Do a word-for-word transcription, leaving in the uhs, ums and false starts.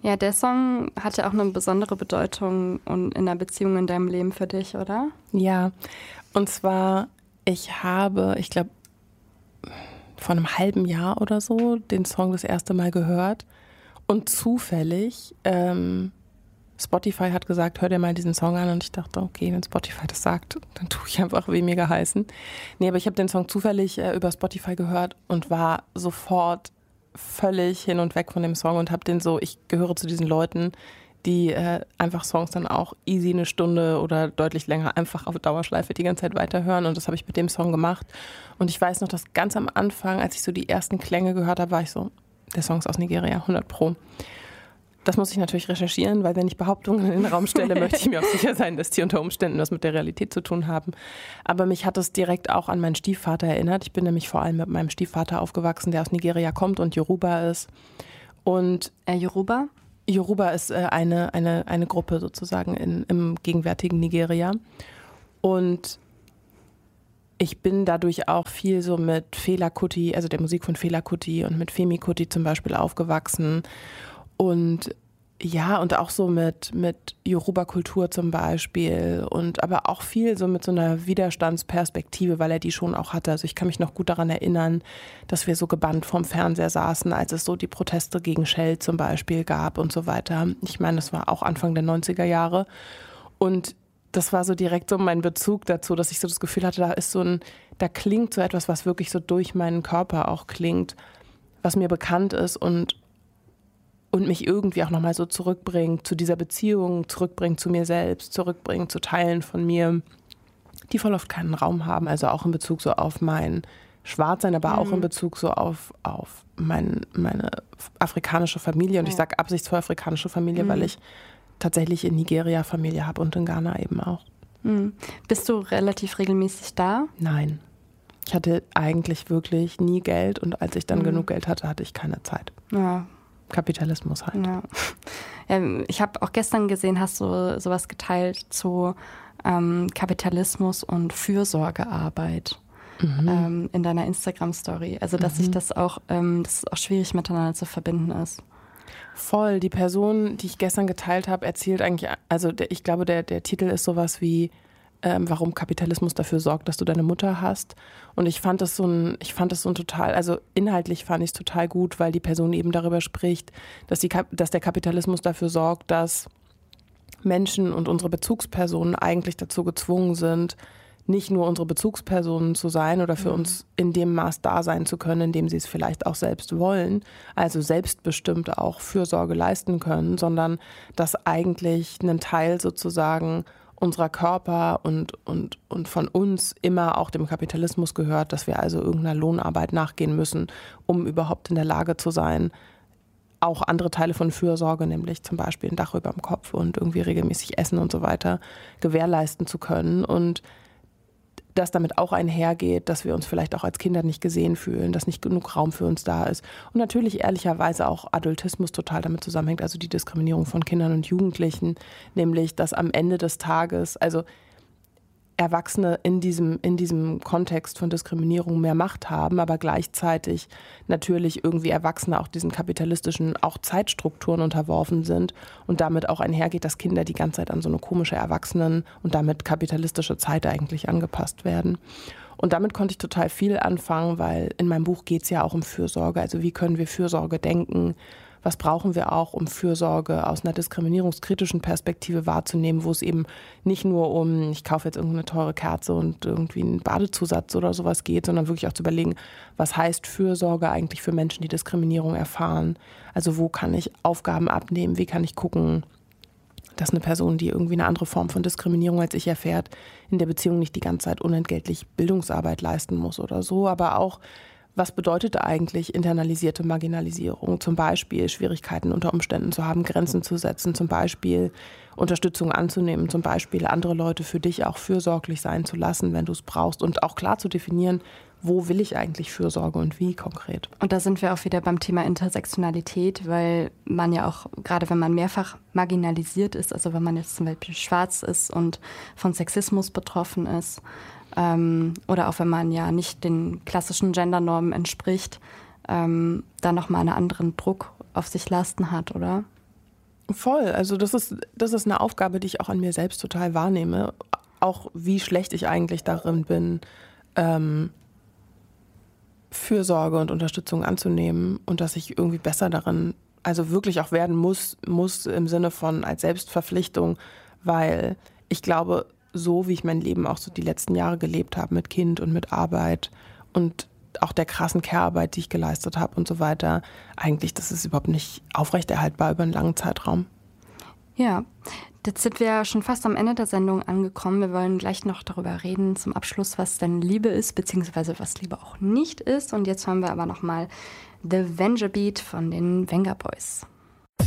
Ja, der Song hatte auch eine besondere Bedeutung und in der Beziehung in deinem Leben für dich, oder? Ja, und zwar, ich habe, ich glaube, vor einem halben Jahr oder so den Song das erste Mal gehört und zufällig, ähm, Spotify hat gesagt, hör dir mal diesen Song an, und ich dachte, okay, wenn Spotify das sagt, dann tue ich einfach wie mir geheißen. Nee, aber ich habe den Song zufällig äh, über Spotify gehört und war sofort völlig hin und weg von dem Song und habe den so, ich gehöre zu diesen Leuten, die äh, einfach Songs dann auch easy eine Stunde oder deutlich länger einfach auf Dauerschleife die ganze Zeit weiterhören, und das habe ich mit dem Song gemacht. Und ich weiß noch, dass ganz am Anfang, als ich so die ersten Klänge gehört habe, war ich so, der Song ist aus Nigeria, hundert Pro. Das muss ich natürlich recherchieren, weil wenn ich Behauptungen in den Raum stelle, möchte ich mir auch sicher sein, dass die unter Umständen was mit der Realität zu tun haben. Aber mich hat es direkt auch an meinen Stiefvater erinnert. Ich bin nämlich vor allem mit meinem Stiefvater aufgewachsen, der aus Nigeria kommt und Yoruba ist. Und äh, Yoruba? Yoruba ist äh, eine, eine, eine Gruppe sozusagen in, im gegenwärtigen Nigeria. Und ich bin dadurch auch viel so mit Fela Kuti, also der Musik von Fela Kuti, und mit Femi Kuti zum Beispiel aufgewachsen. Und ja, und auch so mit, mit Yoruba-Kultur zum Beispiel, und aber auch viel so mit so einer Widerstandsperspektive, weil er die schon auch hatte. Also ich kann mich noch gut daran erinnern, dass wir so gebannt vorm Fernseher saßen, als es so die Proteste gegen Shell zum Beispiel gab und so weiter. Ich meine, das war auch Anfang der neunziger Jahre. Und das war so direkt so mein Bezug dazu, dass ich so das Gefühl hatte, da ist so ein, da klingt so etwas, was wirklich so durch meinen Körper auch klingt, was mir bekannt ist und und mich irgendwie auch nochmal so zurückbringt zu dieser Beziehung, zurückbringt zu mir selbst, zurückbringt zu Teilen von mir, die voll oft keinen Raum haben. Also auch in Bezug so auf mein Schwarzsein, aber mhm. auch in Bezug so auf, auf mein, meine afrikanische Familie. Und ja. ich sage absichtsvoll afrikanische Familie, mhm. weil ich tatsächlich in Nigeria Familie habe und in Ghana eben auch. Mhm. Bist du relativ regelmäßig da? Nein. Ich hatte eigentlich wirklich nie Geld, und als ich dann mhm. genug Geld hatte, hatte ich keine Zeit. Ja. Kapitalismus halt. Ja. Ja, ich habe auch gestern gesehen, hast du sowas geteilt zu ähm, Kapitalismus und Fürsorgearbeit mhm. ähm, in deiner Instagram-Story. Also dass mhm. sich das auch, ähm, dass es auch schwierig miteinander zu verbinden ist. Voll. Die Person, die ich gestern geteilt habe, erzählt eigentlich, also der, ich glaube, der, der Titel ist sowas wie ähm, warum Kapitalismus dafür sorgt, dass du deine Mutter hast. Und ich fand das so ein, ich fand das so ein total, also inhaltlich fand ich es total gut, weil die Person eben darüber spricht, dass, die, dass der Kapitalismus dafür sorgt, dass Menschen und unsere Bezugspersonen eigentlich dazu gezwungen sind, nicht nur unsere Bezugspersonen zu sein oder für mhm. uns in dem Maß da sein zu können, in dem sie es vielleicht auch selbst wollen, also selbstbestimmt auch Fürsorge leisten können, sondern dass eigentlich ein Teil sozusagen unserer Körper und, und, und von uns immer auch dem Kapitalismus gehört, dass wir also irgendeiner Lohnarbeit nachgehen müssen, um überhaupt in der Lage zu sein, auch andere Teile von Fürsorge, nämlich zum Beispiel ein Dach über dem Kopf und irgendwie regelmäßig Essen und so weiter, gewährleisten zu können. Und dass damit auch einhergeht, dass wir uns vielleicht auch als Kinder nicht gesehen fühlen, dass nicht genug Raum für uns da ist. Und natürlich ehrlicherweise auch Adultismus total damit zusammenhängt, also die Diskriminierung von Kindern und Jugendlichen, nämlich dass am Ende des Tages, also Erwachsene in diesem, in diesem Kontext von Diskriminierung mehr Macht haben, aber gleichzeitig natürlich irgendwie Erwachsene auch diesen kapitalistischen, auch Zeitstrukturen unterworfen sind und damit auch einhergeht, dass Kinder die ganze Zeit an so eine komische Erwachsenen- und damit kapitalistische Zeit eigentlich angepasst werden. Und damit konnte ich total viel anfangen, weil in meinem Buch geht es ja auch um Fürsorge. Also wie können wir Fürsorge denken? Was brauchen wir auch, um Fürsorge aus einer diskriminierungskritischen Perspektive wahrzunehmen, wo es eben nicht nur um, ich kaufe jetzt irgendeine teure Kerze und irgendwie einen Badezusatz oder sowas geht, sondern wirklich auch zu überlegen, was heißt Fürsorge eigentlich für Menschen, die Diskriminierung erfahren? Also wo kann ich Aufgaben abnehmen? Wie kann ich gucken, dass eine Person, die irgendwie eine andere Form von Diskriminierung als ich erfährt, in der Beziehung nicht die ganze Zeit unentgeltlich Bildungsarbeit leisten muss oder so, aber auch, was bedeutet eigentlich internalisierte Marginalisierung? Zum Beispiel Schwierigkeiten unter Umständen zu haben, Grenzen zu setzen, zum Beispiel Unterstützung anzunehmen, zum Beispiel andere Leute für dich auch fürsorglich sein zu lassen, wenn du es brauchst, und auch klar zu definieren, wo will ich eigentlich Fürsorge und wie konkret. Und da sind wir auch wieder beim Thema Intersektionalität, weil man ja auch, gerade wenn man mehrfach marginalisiert ist, also wenn man jetzt zum Beispiel schwarz ist und von Sexismus betroffen ist, Ähm, oder auch wenn man ja nicht den klassischen Gendernormen entspricht, ähm, da nochmal einen anderen Druck auf sich lasten hat, oder? Voll, also das ist, das ist eine Aufgabe, die ich auch an mir selbst total wahrnehme. Auch wie schlecht ich eigentlich darin bin, ähm, Fürsorge und Unterstützung anzunehmen und dass ich irgendwie besser darin, also wirklich auch werden muss, muss im Sinne von als Selbstverpflichtung, weil ich glaube, so wie ich mein Leben auch so die letzten Jahre gelebt habe mit Kind und mit Arbeit und auch der krassen Care-Arbeit, die ich geleistet habe und so weiter, eigentlich, das ist überhaupt nicht aufrechterhaltbar über einen langen Zeitraum. Ja, jetzt sind wir schon fast am Ende der Sendung angekommen. Wir wollen gleich noch darüber reden zum Abschluss, was denn Liebe ist, beziehungsweise was Liebe auch nicht ist. Und jetzt hören wir aber nochmal The Venga Beat von den Venga Boys.